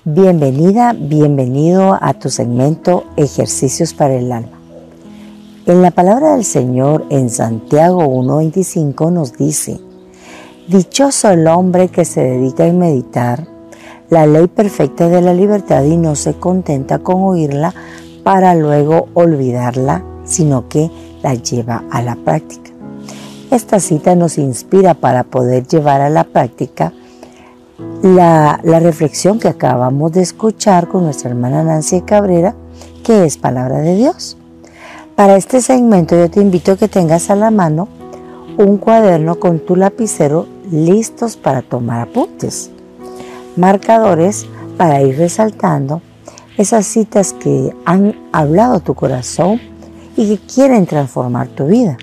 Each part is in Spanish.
Bienvenida, bienvenido a tu segmento Ejercicios para el Alma. En la palabra del Señor en Santiago 1:25 nos dice: dichoso el hombre que se dedica a meditar la ley perfecta de la libertad y no se contenta con oírla para luego olvidarla, sino que la lleva a la práctica. Esta cita nos inspira para poder llevar a la práctica la reflexión que acabamos de escuchar con nuestra hermana Nancy Cabrera, que es palabra de Dios. Para este segmento yo te invito a que tengas a la mano un cuaderno con tu lapicero listos para tomar apuntes, marcadores para ir resaltando esas citas que han hablado tu corazón y que quieren transformar tu vida.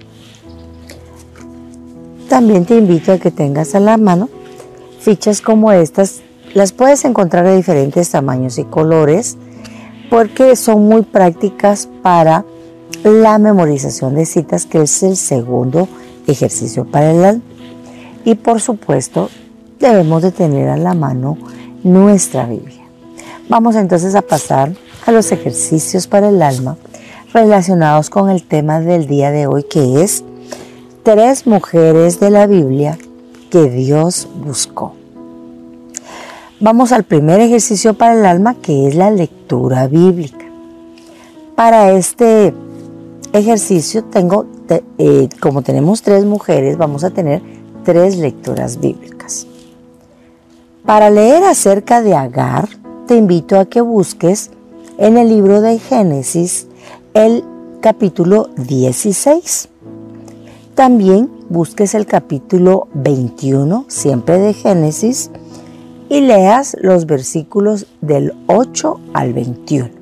También te invito a que tengas a la mano fichas como estas. Las puedes encontrar de diferentes tamaños y colores porque son muy prácticas para la memorización de citas, que es el segundo ejercicio para el alma. Y por supuesto, debemos de tener a la mano nuestra Biblia. Vamos entonces a pasar a los ejercicios para el alma relacionados con el tema del día de hoy, que es 3 mujeres de la Biblia que Dios buscó. Vamos al primer ejercicio para el alma, que es la lectura bíblica. Para este ejercicio como tenemos 3 mujeres, vamos a tener 3 lecturas bíblicas. Para leer acerca de Agar, te invito a que busques en el libro de Génesis el capítulo 16. También busques el capítulo 21, siempre de Génesis, y leas los versículos del 8 al 21.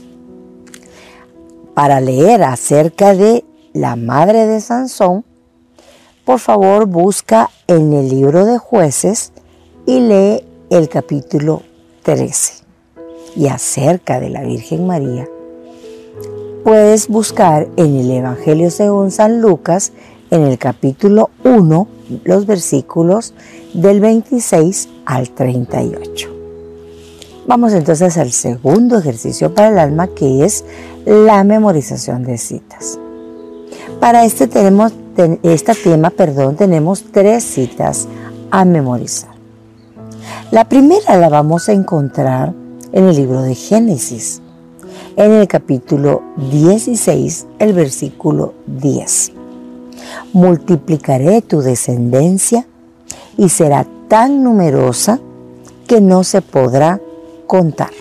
Para leer acerca de la madre de Sansón, por favor busca en el libro de Jueces y lee el capítulo 13. Y acerca de la Virgen María, puedes buscar en el Evangelio según San Lucas, en el capítulo 1, los versículos del 26 al 38. Vamos entonces al segundo ejercicio para el alma, que es la memorización de citas. Para este tema, tenemos 3 citas a memorizar. La primera la vamos a encontrar en el libro de Génesis, en el capítulo 16, el versículo 10. Multiplicaré tu descendencia y será tan numerosa que no se podrá contar.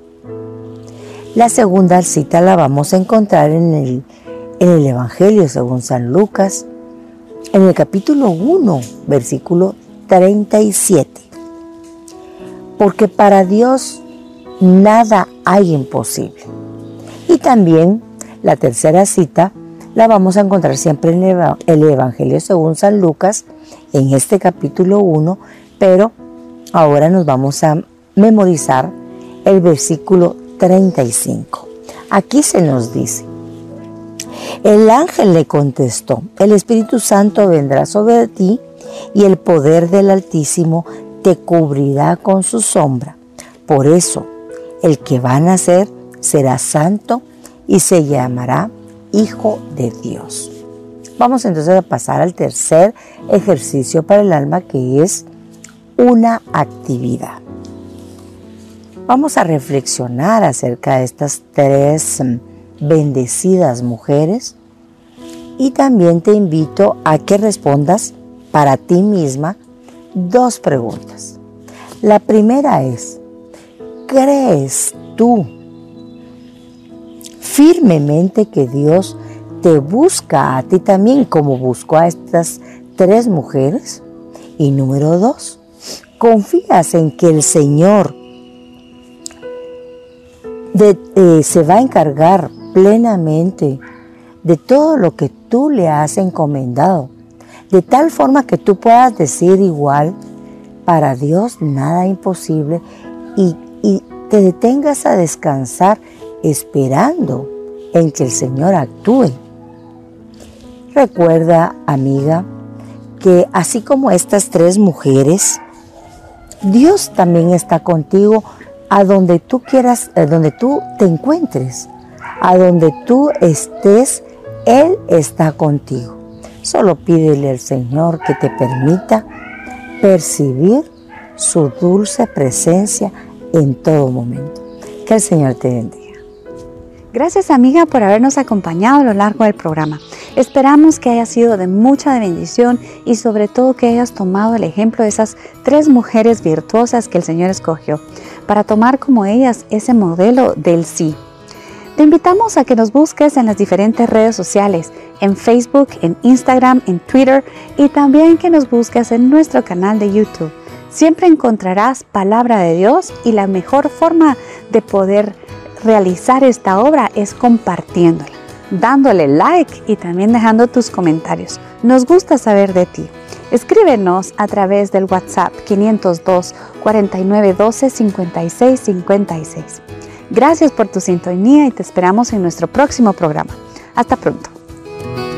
La segunda cita la vamos a encontrar en el Evangelio según San Lucas, en el capítulo 1, versículo 37. Porque para Dios nada hay imposible. Y también la tercera cita la vamos a encontrar siempre en el Evangelio según San Lucas, en este capítulo 1, pero ahora nos vamos a memorizar el versículo 35. Aquí se nos dice: el ángel le contestó, el Espíritu Santo vendrá sobre ti y el poder del Altísimo te cubrirá con su sombra. Por eso, el que va a nacer será santo y se llamará Hijo de Dios. Vamos entonces a pasar al tercer ejercicio para el alma, que es una actividad. Vamos a reflexionar acerca de estas 3 bendecidas mujeres y también te invito a que respondas para ti misma 2 preguntas. La primera es: ¿crees tú firmemente que Dios te busca a ti también como buscó a estas 3 mujeres? Y número 2, ¿confías en que el Señor se va a encargar plenamente de todo lo que tú le has encomendado, de tal forma que tú puedas decir igual: para Dios nada imposible, y te detengas a descansar esperando en que el Señor actúe? Recuerda, amiga, que así como estas 3 mujeres, Dios también está contigo a donde tú quieras, a donde tú te encuentres, a donde tú estés, Él está contigo. Solo pídele al Señor que te permita percibir su dulce presencia en todo momento. Que el Señor te bendiga. Gracias, amiga, por habernos acompañado a lo largo del programa. Esperamos que haya sido de mucha bendición y sobre todo que hayas tomado el ejemplo de esas 3 mujeres virtuosas que el Señor escogió para tomar como ellas ese modelo del sí. Te invitamos a que nos busques en las diferentes redes sociales, en Facebook, en Instagram, en Twitter y también que nos busques en nuestro canal de YouTube. Siempre encontrarás palabra de Dios y la mejor forma de poder realizar esta obra es compartiéndola, dándole like y también dejando tus comentarios. Nos gusta saber de ti. Escríbenos a través del WhatsApp 502 4912 5656. Gracias por tu sintonía y te esperamos en nuestro próximo programa. Hasta pronto.